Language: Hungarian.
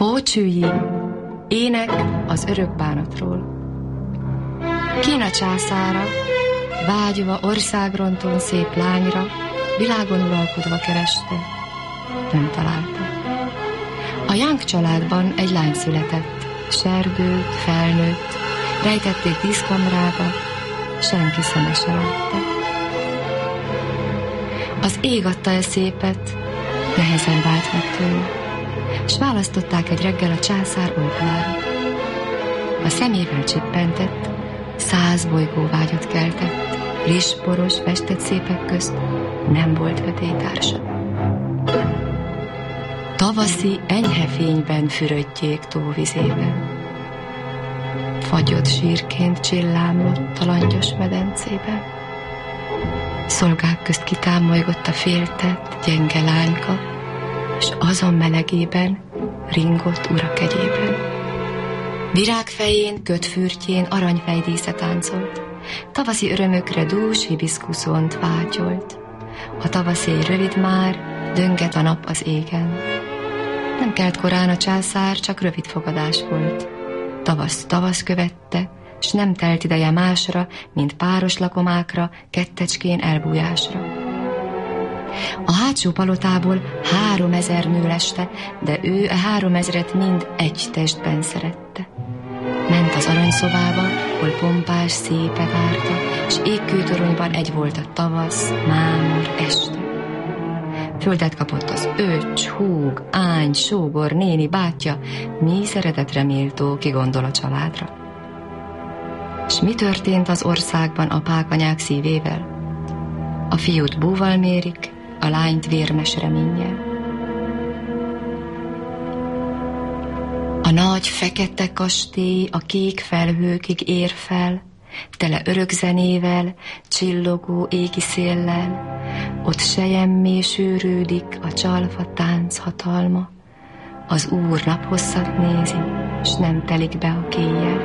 Pócsügyi, ének az örök bánatról. Kína császára, vágyva országronton szép lányra, világon uralkodva kereste, nem találta. A Yang családban egy lány született, sergőt, felnőtt, rejtették díszkamrába, senki szeme se látta. Az ég adta e szépet, nehezen vált meg tőle, s választották egy reggel a császár oldalára. A szemével csippentett, 100 bolygóvágyat keltett, rizsporos, festett szépek közt nem volt vetélytársa. Tavaszi enyhe fényben fürödjék tóvizében, fagyott sírként csillámlott a langyos medencében. Szolgák közt kitámolygott a féltett, gyenge lányka, s azon melegében ringott ura kegyében. Virágfején, kötfürtjén aranyfejdísze táncolt, tavaszi örömökre dús hibiszkuszont vágyolt. A tavaszéj rövid már, dönget a nap az égen. Nem kelt korán a császár, csak rövid fogadás volt. Tavasz követte, s nem telt ideje másra, mint páros lakomákra, kettecskén elbújásra. A hátsó palotából 3000 nő leste, de ő a 3000-et mind egy testben szerette. Ment az aranyszobába, hol pompás szépe várta, s égkőtoronyban egy volt a tavasz, mámor, este. Földet kapott az öcs, húg, ány, sógor, néni, bátyja, mi szeretetre méltó, ki gondol a családra. S mi történt az országban apák, anyák szívével? A fiút búval mérik, a lányt vérmes reménnyel. A nagy fekete kastély a kék felhőkig ér fel, tele örök zenével, csillogó égi széllel, ott selyemmé sűrűdik a csalfa tánc hatalma, az úr naphosszat nézi, s nem telik be a kéjjel.